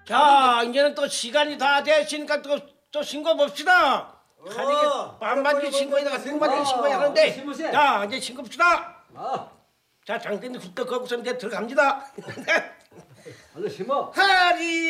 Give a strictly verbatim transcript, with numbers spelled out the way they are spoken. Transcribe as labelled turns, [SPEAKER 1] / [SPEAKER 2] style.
[SPEAKER 1] 자, 이제는 또 시간이 다 됐으니까 또, 또 신고 봅시다. 가리게 반반지 신고에다가 승반지 신고해야 하는데.
[SPEAKER 2] 신고세.
[SPEAKER 1] 자, 이제 신고 봅시다.
[SPEAKER 2] 아,
[SPEAKER 1] 자, 장대님 훌떡 거고서 이제 들어갑니다.
[SPEAKER 2] 얼른 심어.
[SPEAKER 1] 하리